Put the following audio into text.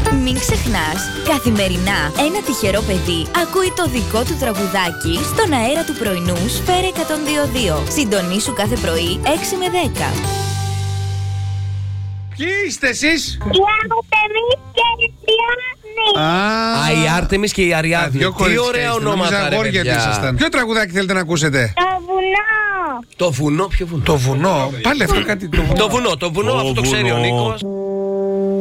Μην ξεχνάς, καθημερινά ένα τυχερό παιδί ακούει το δικό του τραγουδάκι στον αέρα του πρωινού Σφαίρα 102.2. Συντονίσου κάθε πρωί 6 με 10. Ποιοι είστε εσείς? Η Άρτεμις και η Αριάδνη. Η Άρτεμις και η Αριάδνη. Τι ωραία ονόματα, ρε παιδιά. Ποιο τραγουδάκι θέλετε να ακούσετε? Το βουνό. Το βουνό, ποιο βουνό? Το βουνό, πάλι αυτό κάτι. Το βουνό, αυτό το ξέρει ο Νίκος.